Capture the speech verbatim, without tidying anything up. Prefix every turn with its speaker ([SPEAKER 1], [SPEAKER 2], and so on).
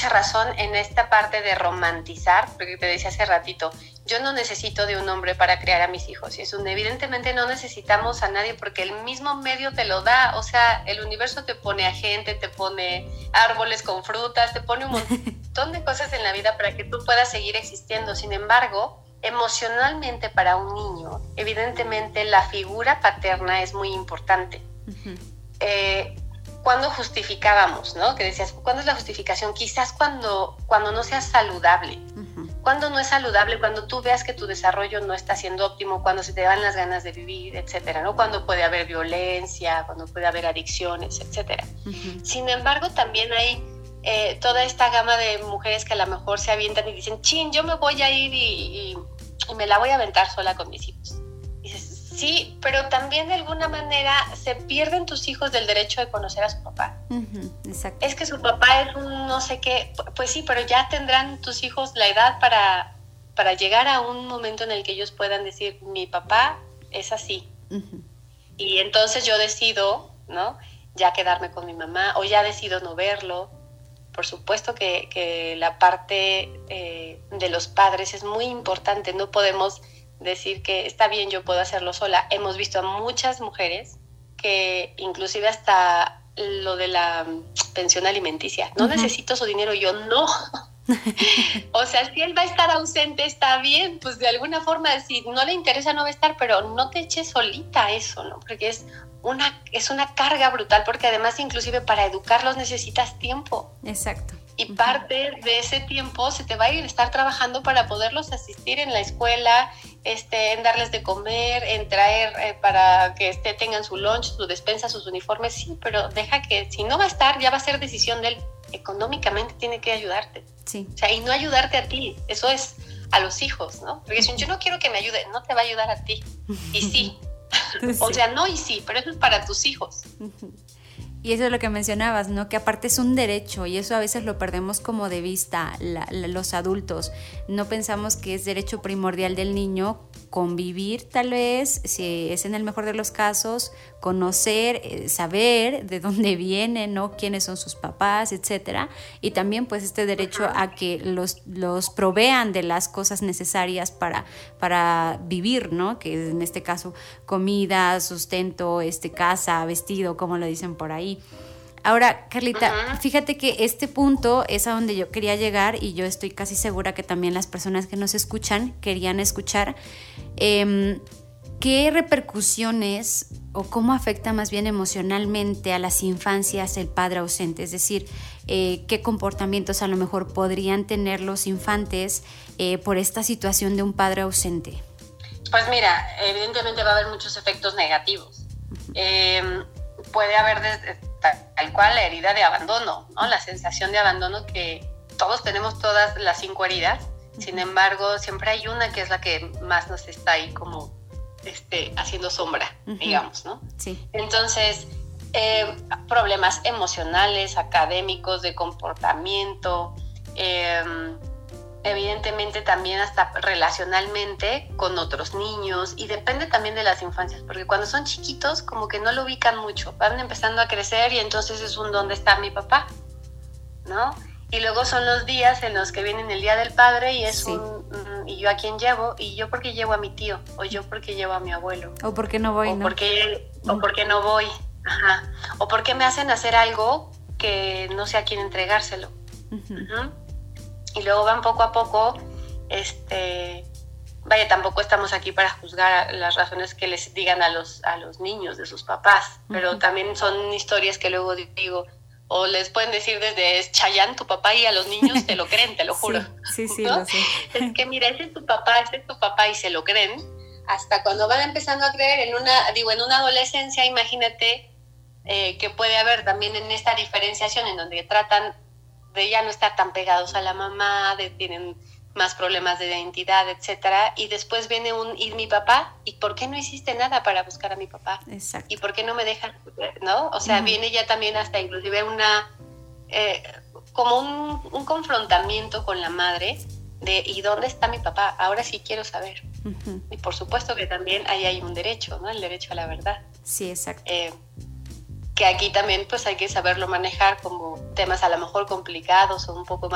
[SPEAKER 1] mucha razón en esta parte de romantizar, porque te decía hace ratito, yo no necesito de un hombre para criar a mis hijos. Y es un, evidentemente no necesitamos a nadie porque el mismo medio te lo da. O sea, el universo te pone a gente, te pone árboles con frutas, te pone un montón de cosas en la vida para que tú puedas seguir existiendo. Sin embargo, emocionalmente para un niño, evidentemente la figura paterna es muy importante. Uh-huh. Eh, ¿Cuándo justificábamos, no? Que decías, ¿cuándo es la justificación? Quizás cuando, cuando no seas saludable. Uh-huh. Cuando no es saludable, cuando tú veas que tu desarrollo no está siendo óptimo, cuando se te van las ganas de vivir, etcétera, ¿no? Cuando puede haber violencia, cuando puede haber adicciones, etcétera. Uh-huh. Sin embargo, también hay eh, toda esta gama de mujeres que a lo mejor se avientan y dicen, chin, yo me voy a ir y, y, y me la voy a aventar sola con mis hijos. Y dices, sí, pero también de alguna manera se pierden tus hijos del derecho de conocer a su papá. Uh-huh, exacto. Es que su papá es un no sé qué, pues sí, pero ya tendrán tus hijos la edad para, para llegar a un momento en el que ellos puedan decir, mi papá es así. Uh-huh. Y entonces yo decido, ¿no? Ya quedarme con mi mamá, o ya decido no verlo. Por supuesto que, que la parte eh, de los padres es muy importante, no podemos decir que está bien, yo puedo hacerlo sola. Hemos visto a muchas mujeres que inclusive hasta lo de la pensión alimenticia, no uh-huh. necesito su dinero, yo no. O sea, si él va a estar ausente, está bien, pues de alguna forma, si no le interesa no va a estar, pero no te eches solita eso, ¿no? Porque es una, es una carga brutal, porque además inclusive para educarlos necesitas tiempo.
[SPEAKER 2] Exacto.
[SPEAKER 1] Y parte de ese tiempo se te va a ir a estar trabajando para poderlos asistir en la escuela, este, en darles de comer, en traer eh, para que este, tengan su lunch, su despensa, sus uniformes. Sí, pero deja que si no va a estar, ya va a ser decisión de él. Económicamente tiene que ayudarte.
[SPEAKER 2] Sí.
[SPEAKER 1] O sea, y no ayudarte a ti. Eso es a los hijos, ¿no? Porque si yo no quiero que me ayude, no te va a ayudar a ti. Y sí. sí. O sea, no y sí, pero eso es para tus hijos.
[SPEAKER 2] Y eso es lo que mencionabas, ¿no? Que aparte es un derecho y eso a veces lo perdemos como de vista la, la, los adultos. No pensamos que es derecho primordial del niño convivir, tal vez, si es en el mejor de los casos, conocer, eh, saber de dónde viene, ¿no? Quiénes son sus papás, etcétera. Y también pues este derecho uh-huh. a que los, los provean de las cosas necesarias para, para vivir, ¿no? Que en este caso comida, sustento, este, casa, vestido, como lo dicen por ahí. Ahora, Carlita, uh-huh. fíjate que este punto es a donde yo quería llegar y yo estoy casi segura que también las personas que nos escuchan querían escuchar. Eh, ¿Qué repercusiones o cómo afecta más bien emocionalmente a las infancias el padre ausente? Es decir, eh, ¿qué comportamientos a lo mejor podrían tener los infantes eh, por esta situación de un padre ausente?
[SPEAKER 1] Pues mira, evidentemente va a haber muchos efectos negativos. Uh-huh. Eh, puede haber desde tal cual la herida de abandono, ¿no? La sensación de abandono que todos tenemos, todas las cinco heridas. Sin embargo, siempre hay una que es la que más nos está ahí como este, haciendo sombra, uh-huh. digamos, ¿no?
[SPEAKER 2] Sí.
[SPEAKER 1] Entonces, eh, problemas emocionales, académicos, de comportamiento, eh, evidentemente también hasta relacionalmente con otros niños, y depende también de las infancias, porque cuando son chiquitos como que no lo ubican mucho, van empezando a crecer y entonces es un ¿dónde está mi papá? ¿No? Y luego son los días en los que vienen el día del padre y es sí. un mm, ¿y yo a quién llevo? ¿Y yo por qué llevo a mi tío? ¿O yo por qué llevo a mi abuelo?
[SPEAKER 2] ¿O por qué no voy?
[SPEAKER 1] ¿O
[SPEAKER 2] no?
[SPEAKER 1] por qué, o por qué no voy? Ajá. ¿O por qué me hacen hacer algo que no sé a quién entregárselo? Uh-huh. Uh-huh. Y luego van poco a poco, este, vaya, tampoco estamos aquí para juzgar las razones que les digan a los, a los niños de sus papás, pero uh-huh. también son historias que luego digo, o les pueden decir desde es Chayanne tu papá, y a los niños te lo creen, te lo juro.
[SPEAKER 2] Sí, sí, sí,
[SPEAKER 1] ¿no?
[SPEAKER 2] lo sé.
[SPEAKER 1] Es que mira, ese es tu papá, ese es tu papá, y se lo creen, hasta cuando van empezando a creer en una, digo, en una adolescencia, imagínate eh, que puede haber también en esta diferenciación en donde tratan de ya no estar tan pegados a la mamá, de tienen más problemas de identidad, etcétera, y después viene un, ¿y mi papá? ¿Y por qué no hiciste nada para buscar a mi papá?
[SPEAKER 2] Exacto.
[SPEAKER 1] ¿Y por qué no me dejan? ¿No? O sea, uh-huh. viene ya también hasta inclusive una, eh, como un, un confrontamiento con la madre de, ¿y dónde está mi papá? Ahora sí quiero saber. Uh-huh. Y por supuesto que también ahí hay un derecho, ¿no? El derecho a la verdad.
[SPEAKER 2] Sí, exacto.
[SPEAKER 1] Eh, que aquí también pues hay que saberlo manejar como temas a lo mejor complicados o un poco más